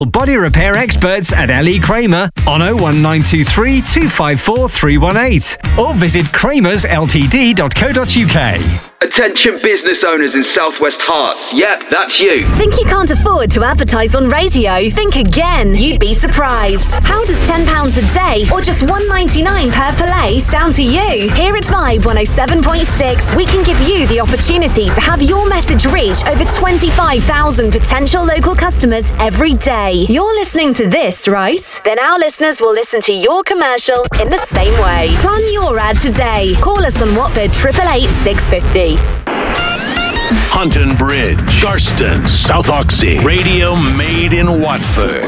Body repair experts at L.E. Kramer on 01923 254 318 or visit kramersltd.co.uk. Attention business owners in Southwest Hearts. Yep, that's you. Think you can't afford to advertise on radio? Think again. You'd be surprised. How does £10 a day or just $1.99 per play sound to you? Here at Vibe 107.6, we can give you the opportunity to have your message reach over 25,000 potential local customers every day. You're listening to this, right? Then our listeners will listen to your commercial in the same way. Plan your ad today. Call us on Watford 888 650. Hunton Bridge, Garston, South Oxy. Radio made in Watford.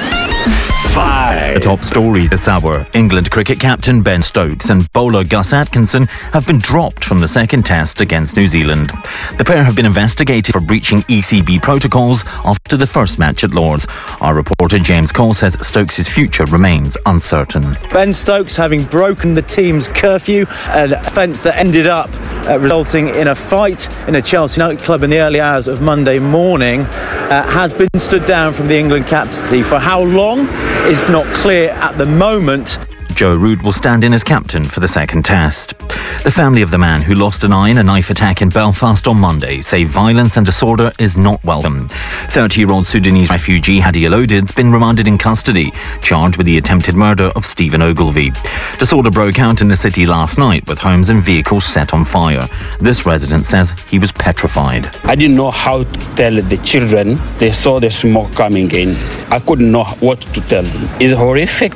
The top stories this hour. England cricket captain Ben Stokes and bowler Gus Atkinson have been dropped from the second test against New Zealand. The pair have been investigated for breaching ECB protocols after the first match at Lord's. Our reporter James Cole says Stokes' future remains uncertain. Ben Stokes, having broken the team's curfew, an offence that ended up resulting in a fight in a Chelsea nightclub in the early hours of Monday morning, has been stood down from the England captaincy. For how long is not clear at the moment. Joe Root will stand in as captain for the second test. The family of the man who lost an eye in a knife attack in Belfast on Monday say violence and disorder is not welcome. 30-year-old Sudanese refugee Hadi Elodid's been remanded in custody, charged with the attempted murder of Stephen Ogilvie. Disorder broke out in the city last night with homes and vehicles set on fire. This resident says he was petrified. I didn't know how to tell the children. They saw the smoke coming in. I couldn't know what to tell them. It's horrific.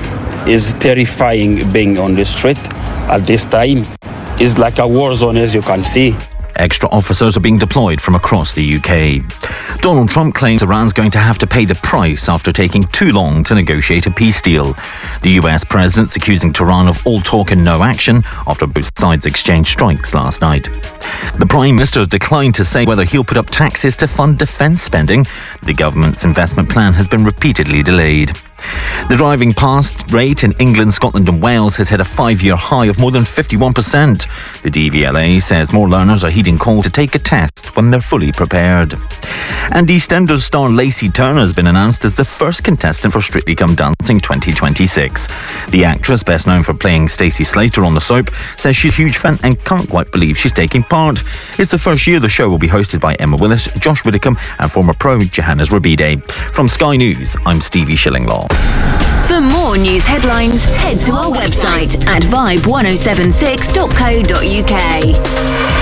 It's terrifying being on the street at this time. It's like a war zone, as you can see. Extra officers are being deployed from across the UK. Donald Trump claims Iran's going to have to pay the price after taking too long to negotiate a peace deal. The US president's accusing Tehran of all talk and no action after both sides exchanged strikes last night. The Prime Minister has declined to say whether he'll put up taxes to fund defence spending. The government's investment plan has been repeatedly delayed. The driving past rate in England, Scotland and Wales has hit a 5-year high of more than 51%. The DVLA says more learners are heeding call to take a test when they're fully prepared. And EastEnders star Lacey Turner has been announced as the first contestant for Strictly Come Dancing 2026. The actress, best known for playing Stacey Slater on the soap, says she's a huge fan and can't quite believe she's taking part. It's the first year the show will be hosted by Emma Willis, Josh Widdicombe and former pro Johannes Rabide. From Sky News, I'm Stevie Shillinglaw. For more news headlines, head to our website at vibe1076.co.uk.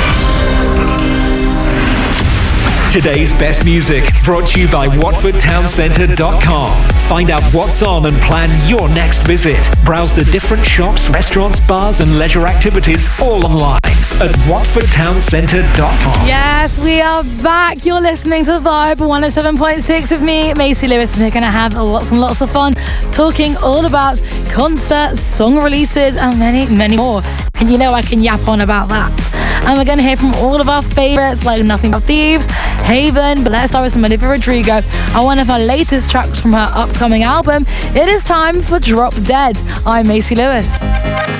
Today's best music brought to you by WatfordTownCentre.com. Find out what's on and plan your next visit. Browse the different shops, restaurants, bars and leisure activities all online at WatfordTownCentre.com. Yes, we are back. You're listening to Vibe 107.6 with me, Macy Lewis. We're going to have lots and lots of fun talking all about concerts, song releases and many, many more. And you know I can yap on about that. And we're going to hear from all of our favourites like Nothing But Thieves, Haven, Blessed Iris and Olivia Rodrigo, and one of her latest tracks from her upcoming album. It is time for Drop Dead. I'm Macy Lewis.